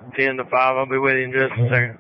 10 to 5. I'll be with you in just a second.